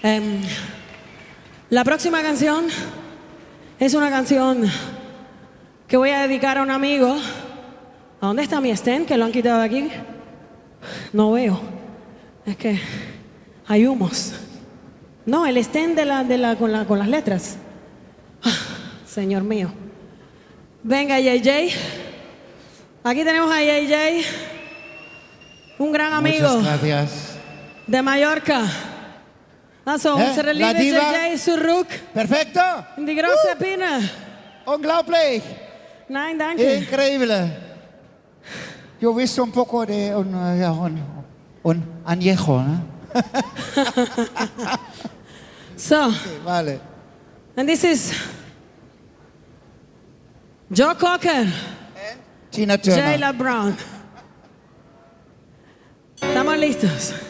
La próxima canción es una canción que voy a dedicar a un amigo. ¿A dónde está mi stand? Que lo han quitado de aquí. No veo. Es que hay humos. No, el stand con las letras. Señor mío. Venga, JJ. Aquí tenemos a JJ, un gran amigo. Muchas gracias. De Mallorca. Also, unsere La liebe diva. JJ zurück Perfecto. in die große Bühne. Unglaublich. Nein, danke. Increíble. Yo he visto un poco de un añejo, ¿no? So, Sí, vale. and this is Joe Cocker, Tina Turner. Jayla Brown. ¿Estamos listos?